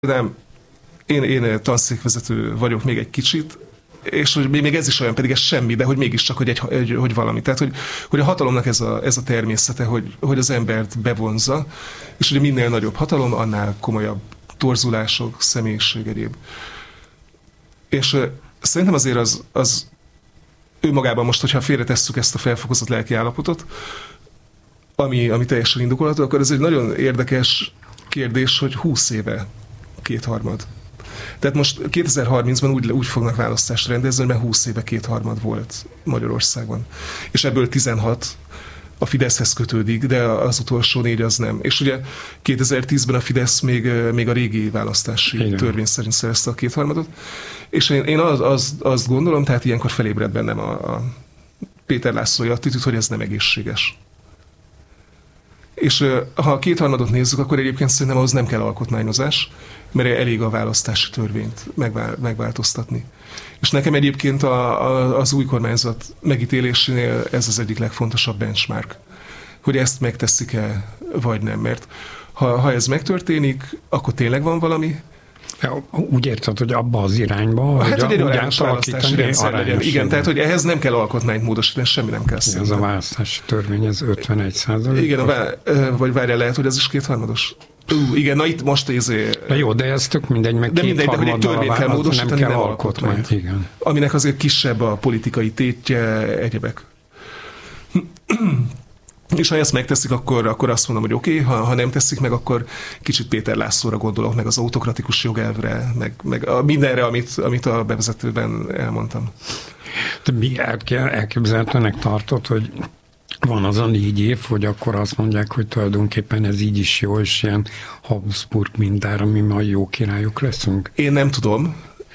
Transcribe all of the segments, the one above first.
Nem, én tanszékvezető vagyok még egy kicsit, és hogy még ez is olyan, pedig ez semmi, de hogy mégiscsak, hogy valami. Tehát, hogy a hatalomnak ez a természete, hogy az embert bevonza, és hogy minél nagyobb hatalom, annál komolyabb torzulások, személyiség, egyéb. És szerintem azért az önmagában most, hogyha félretesszük ezt a felfokozott lelki állapotot, ami teljesen indokolható, akkor ez egy nagyon érdekes kérdés, hogy 20 éve kétharmad. Tehát most 2030-ban úgy fognak választást rendezni, mert 20 éve kétharmad volt Magyarországon. És ebből 16 a Fideszhez kötődik, de az utolsó 4 az nem. És ugye 2010-ben a Fidesz még a régi választási törvény szerint szerezte a kétharmadot. És én azt gondolom, tehát ilyenkor felébred bennem a Péter Lászlói attitűd, hogy ez nem egészséges. És ha a kétharmadot nézzük, akkor egyébként szerintem ahhoz nem kell alkotmányozás, mert elég a választási törvényt megváltoztatni. És nekem egyébként az új kormányzat megítélésénél ez az egyik legfontosabb benchmark, hogy ezt megteszik-e, vagy nem. Mert ha ez megtörténik, akkor tényleg van valami. Úgy érted, hogy abba az irányba, hát, hogy egy arányos választási rendszer legyen. Igen, tehát, hogy ehhez nem kell alkotmányt módosítani, semmi nem kell szerintem. Ez a választási törvény, ez 51%. Igen, vagy várjál, lehet, hogy ez is kétharmados. Igen, na itt most Na jó, de ez tök mindegy, meg de mindegy, de hogy egy törvényt kell módosítani, nem alkotmányt. Igen. Aminek azért kisebb a politikai tétje, egyebek. És ha ezt megteszik, akkor azt mondom, hogy oké, ha nem teszik meg, akkor kicsit Péter Lászlóra gondolok, meg az autokratikus jogelvre, meg mindenre, amit a bevezetőben elmondtam. De mi elképzelhetőnek tartod, hogy van az a 4 év, hogy akkor azt mondják, hogy tulajdonképpen ez így is jó, és ilyen Habsburg mintára mi majd jó királyok leszünk? Én nem tudom,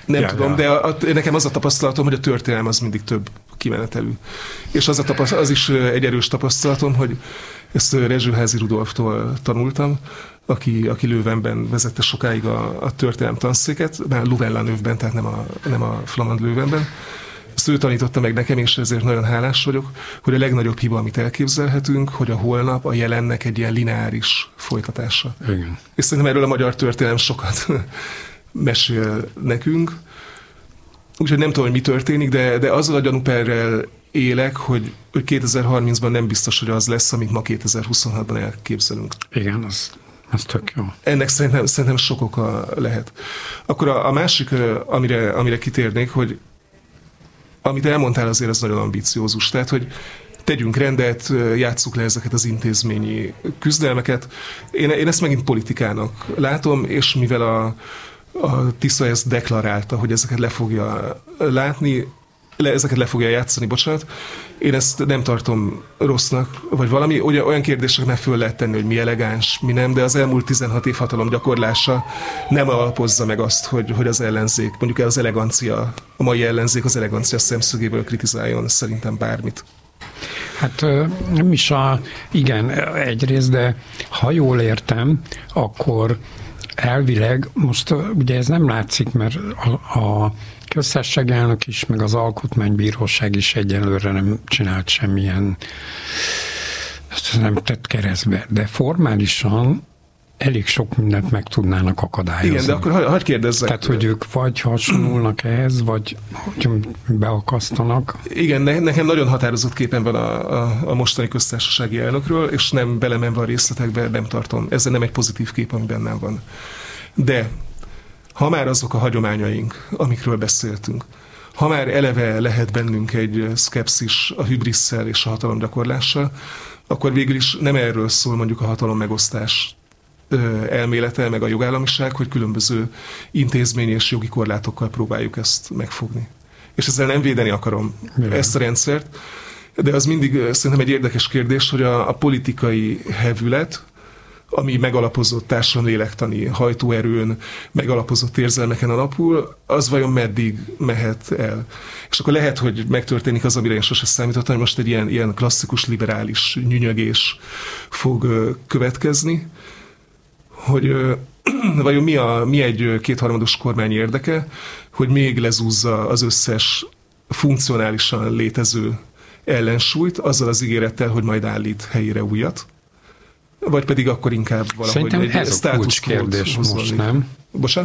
de nekem az a tapasztalatom, hogy a történelem az mindig több kimenetelű. És az is egy erős tapasztalatom, hogy ezt Rezsőházi Rudolftól tanultam, aki Leuvenben vezette sokáig a történelem tanszéket, már Louvain-la-Neuve-ben, tehát nem a flamand Leuvenben. Ezt ő tanította meg nekem, és ezért nagyon hálás vagyok, hogy a legnagyobb hiba, amit elképzelhetünk, hogy a holnap a jelennek egy ilyen lineáris folytatása. Igen. És szerintem erről a magyar történelem sokat mesél nekünk. Úgyhogy nem tudom, hogy mi történik, de azzal a gyanúperrel élek, hogy 2030-ban nem biztos, hogy az lesz, amit ma 2026-ban elképzelünk. Igen, az tök jó. Ennek szerintem sok oka lehet. Akkor a másik, amire kitérnék, hogy amit elmondtál, azért az nagyon ambiciózus. Tehát, hogy tegyünk rendet, játsszuk le ezeket az intézményi küzdelmeket. Én ezt megint politikának látom, és mivel a Tisza ezt deklarálta, hogy ezeket le fogja látni, ezeket le fogja játszani, bocsánat. Én ezt nem tartom rossznak, vagy valami. Olyan kérdéseknek föl lehet tenni, hogy mi elegáns, mi nem, de az elmúlt 16 év hatalom gyakorlása nem alapozza meg azt, hogy az ellenzék, mondjuk az elegancia, a mai ellenzék az elegancia szemszögéből kritizáljon szerintem bármit. Hát nem is igen, egyrészt, de ha jól értem, akkor elvileg, most ugye ez nem látszik, mert a köztársasági elnök is, meg az alkotmánybíróság is egyelőre nem csinált semmilyen, nem tett keresztbe, de formálisan elég sok mindent meg tudnának akadályozni. Igen, de akkor hadd kérdezzek. Tehát, hogy ők vagy hasonlulnak ehhez, vagy hogy beakasztanak. Igen, nekem nagyon határozott képen van a mostani köztársasági elnökről, és nem belemenve a részletekbe, nem tartom. Ez nem egy pozitív kép, ami bennem van. De ha már azok a hagyományaink, amikről beszéltünk, ha már eleve lehet bennünk egy szkepszis a hübrisszel és a hatalomgyakorlással, akkor végül is nem erről szól mondjuk a hatalommegosztás elmélete, meg a jogállamiság, hogy különböző intézményi és jogi korlátokkal próbáljuk ezt megfogni. És ezzel nem védeni akarom ezt a rendszert, de az mindig szerintem egy érdekes kérdés, hogy a politikai hevület, ami megalapozott társadalomlélektani hajtóerőn, megalapozott érzelmeken alapul, az vajon meddig mehet el. És akkor lehet, hogy megtörténik az, amire én sose számítottam, hogy most egy ilyen klasszikus liberális nyünyögés fog következni, hogy vajon mi egy kétharmados kormány érdeke, hogy még lezúzza az összes funkcionálisan létező ellensúlyt, azzal az ígérettel, hogy majd állít helyére újat. vagy pedig akkor inkább valahogy szerintem egy ez kulcskérdés most, nem? Bocsánat?